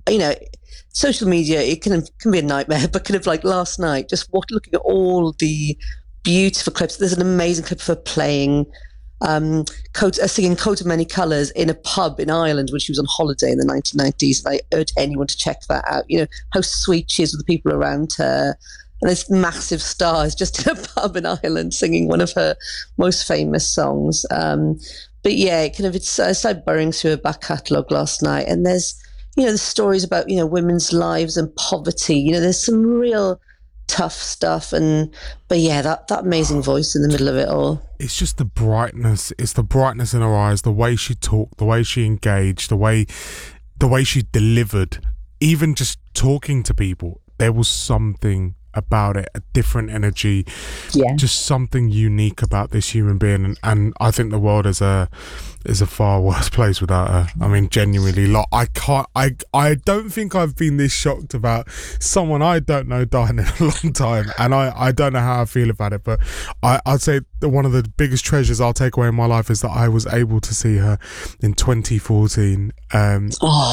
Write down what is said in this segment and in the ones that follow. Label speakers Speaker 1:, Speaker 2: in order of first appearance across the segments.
Speaker 1: social media, it can be a nightmare, but kind of like last night, just looking at all the beautiful clips. There's an amazing clip of her playing, singing Coat of Many Colours in a pub in Ireland when she was on holiday in the 1990s. And I urge anyone to check that out. How sweet she is with the people around her. And this massive star is just in a pub in Ireland singing one of her most famous songs. But yeah, I started burrowing through her back catalogue last night, and there's, the stories about, women's lives and poverty. There's some real tough stuff, but yeah, that amazing voice in the middle of it all.
Speaker 2: It's just the brightness. It's the brightness in her eyes, the way she talked, the way she engaged, the way she delivered. Even just talking to people, there was something about it, a different energy, just something unique about this human being, and I think the world is a far worse place without her. I mean, genuinely, I don't think I've been this shocked about someone I don't know dying in a long time, and I don't know how I feel about it, but I'd say that one of the biggest treasures I'll take away in my life is that I was able to see her in 2014, and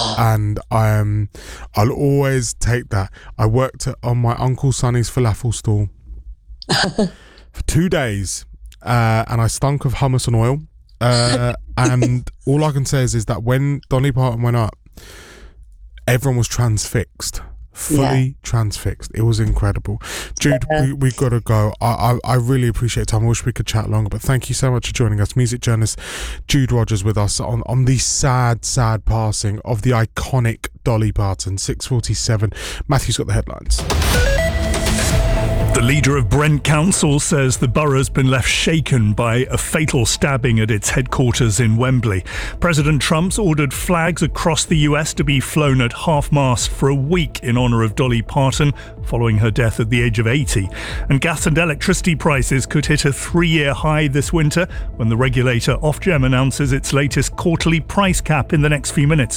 Speaker 2: I'll always take that. I worked on my Uncle Sonny's falafel stall for 2 days, and I stunk of hummus and oil. And all I can say is that when Dolly Parton went up, everyone was fully transfixed. It was incredible. Jude, we got to go. I really appreciate time. I wish we could chat longer, but thank you so much for joining us. Music journalist Jude Rogers with us on the sad passing of the iconic Dolly Parton. 6:47. Matthew's got the headlines.
Speaker 3: The leader of Brent Council says the borough's been left shaken by a fatal stabbing at its headquarters in Wembley. President Trump's ordered flags across the US to be flown at half-mast for a week in honour of Dolly Parton following her death at the age of 80. And gas and electricity prices could hit a 3-year high this winter when the regulator Ofgem announces its latest quarterly price cap in the next few minutes.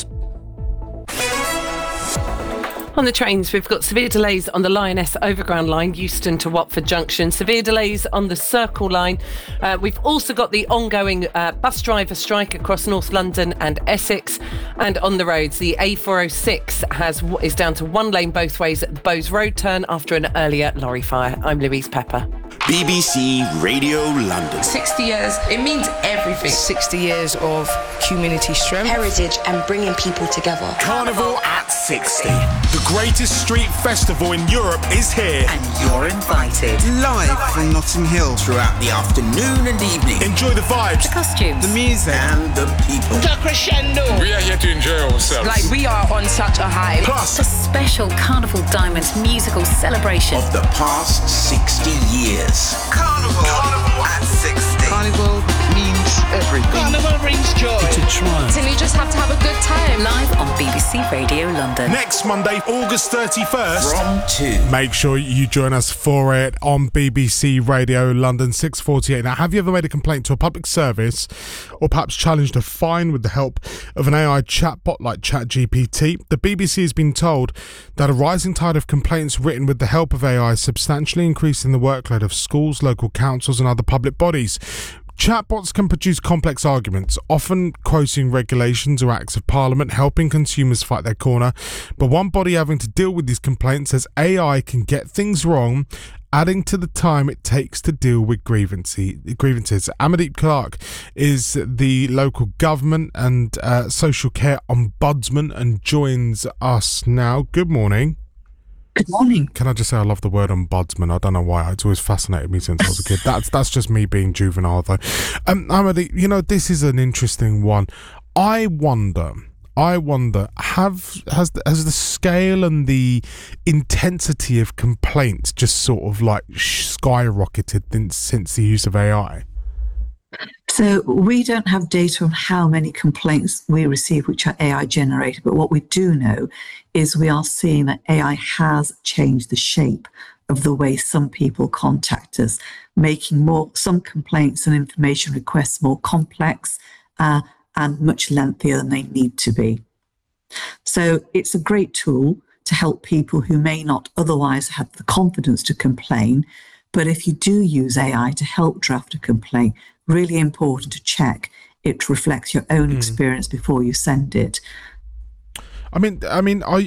Speaker 4: On the trains, we've got severe delays on the Lioness Overground line, Euston to Watford Junction. Severe delays on the Circle line. We've also got the ongoing bus driver strike across North London and Essex. And on the roads, the A406 is down to one lane both ways at the Bowes Road turn after an earlier lorry fire. I'm Louise Pepper.
Speaker 5: BBC Radio London.
Speaker 6: 60 years, it means everything.
Speaker 7: 60 years of community strength.
Speaker 8: Heritage and bringing people together.
Speaker 5: Carnival at 60. The greatest street festival in Europe is here.
Speaker 9: And you're invited.
Speaker 10: Live from Notting Hill
Speaker 5: throughout the afternoon and evening. Enjoy the vibes,
Speaker 9: the costumes,
Speaker 10: the music,
Speaker 5: and the people.
Speaker 6: The crescendo.
Speaker 11: We are here to enjoy ourselves.
Speaker 6: Like we are on such a high.
Speaker 5: Plus,
Speaker 9: a special Carnival Diamonds musical celebration
Speaker 5: of the past 60 years.
Speaker 10: Carnival at 60.
Speaker 7: Carnival means everything.
Speaker 6: Carnival brings joy.
Speaker 7: It's a triumph.
Speaker 8: And you just have to have a good time.
Speaker 9: Live on BBC Radio London.
Speaker 5: Next Monday, August 31st. From 2.
Speaker 2: Make sure you join us for it on BBC Radio London, 6:48. Now, have you ever made a complaint to a public service or perhaps challenged a fine with the help of an AI chatbot like ChatGPT? The BBC has been told that a rising tide of complaints written with the help of AI is substantially increasing the workload of schools, local councils and other public bodies. Chatbots can produce complex arguments, often quoting regulations or acts of parliament, helping consumers fight their corner. But one body having to deal with these complaints says AI can get things wrong, adding to the time it takes to deal with grievances. Amandeep Clark is the local government and social care ombudsman and joins us now. Good morning.
Speaker 12: Good morning.
Speaker 2: Can I just say I love the word ombudsman? I don't know why. It's always fascinated me since I was a kid. That's just me being juvenile, though. Amandeep, this is an interesting one. I wonder, has the scale and the intensity of complaints just sort of like skyrocketed since the use of AI?
Speaker 12: So we don't have data on how many complaints we receive which are AI generated, but what we do know is we are seeing that AI has changed the shape of the way some people contact us, making some complaints and information requests more complex and much lengthier than they need to be. So it's a great tool to help people who may not otherwise have the confidence to complain. But if you do use AI to help draft a complaint, really important to check it reflects your own experience before you send it.
Speaker 2: I mean,